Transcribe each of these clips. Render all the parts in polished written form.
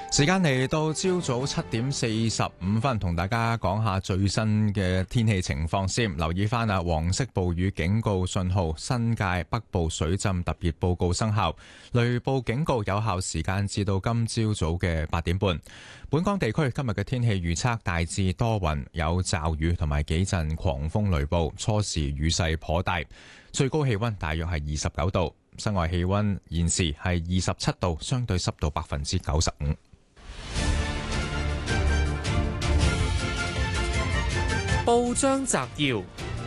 時間嚟到朝早7:45，同大家講下最新嘅天氣情況先。留意翻黃色暴雨警告信號，新界北部水浸特別報告生效，雷暴警告有效時間至到今朝早嘅8點半。本港地區今日嘅天氣預測大致多雲，有驟雨同埋幾陣狂風雷暴，初時雨勢頗大，最高氣溫大約係29度，室外氣溫現時係27度，相對濕度95%。 報章摘要：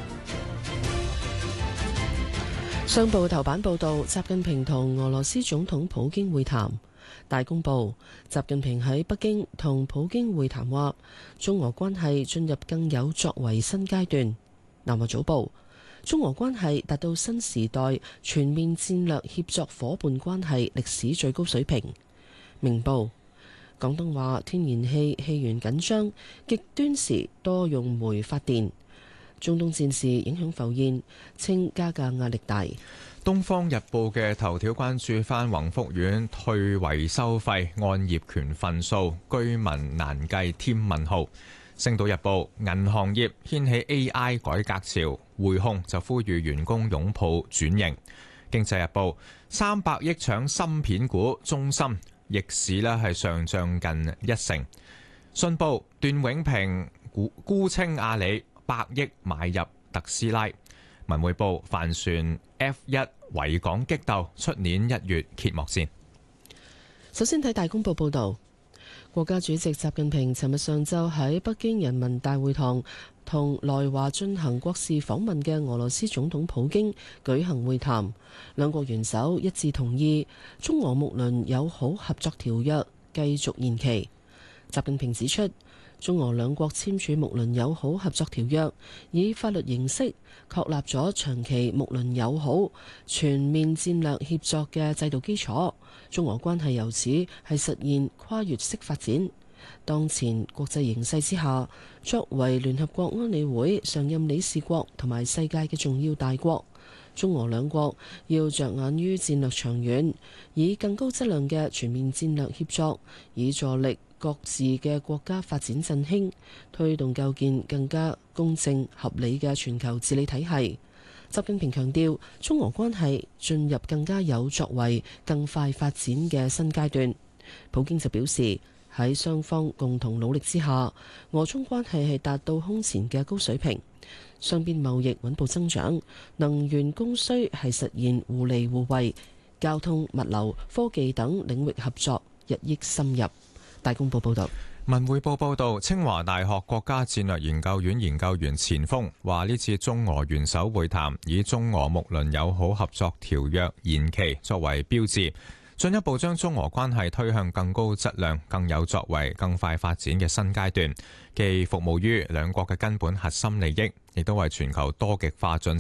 上報頭版報道，習近平同俄羅斯總統普京會談。大公報：習近平喺北京同普京會談，話中俄關係進入更有作為新階段。南華早報：中俄關係達到新時代全面戰略協作伙伴關係歷史最高水平。明報：廣東話天然氣氣源緊張，極端時多用煤發電。中東戰事影響浮現，稱加價壓力大。 東方日報嘅頭條關注翻宏福苑退維修費按業權份數，居民難計添問號。星島日報銀行業掀起 AI 改革潮，匯控就呼籲員工擁抱轉型。經濟日報300億搶芯片股，中芯逆市係上漲近1成。信報段永平沽清阿里100億買入特斯拉。文匯報帆船 F1 維港激鬥，出年1月揭幕戰。 首先睇大公報報導，國家主席習近平尋日上晝喺北京人民大會堂同來華進行國事訪問嘅俄羅斯總統普京舉行會談，兩國元首一致同意中俄睦鄰友好合作條約繼續延期。習近平指出，中俄兩國簽署睦鄰友好合作條約，以法律形式確立咗長期睦鄰友好、全面戰略協作嘅制度基礎，中俄關係由此係實現跨越式發展。當前國際形勢之下，作為聯合國安理會常任理事國同埋世界嘅重要大國，中俄兩國要着眼於戰略長遠，以更高質量嘅全面戰略協作，以助力各自嘅國家發展振興，推動構建更加公正合理嘅全球治理體系。習近平強調，中俄關係進入更加有作為、更快發展嘅新階段。普京就表示，喺雙方共同努力之下，俄中關係係達到空前嘅高水平，雙邊貿易穩步增長，能源供需係實現互利互惠，交通、物流、科技等領域合作日益深入。大公報報道。 文匯報報道，清華大學國家戰略研究院研究員錢鋒話，呢次中俄元首會談以中俄睦鄰友好合作條約延期作為標誌，進一步將中俄關係推向更高質量、更有作為、更快發展嘅新階段，既服務於兩國嘅根本核心利益，亦都為全球多極化進程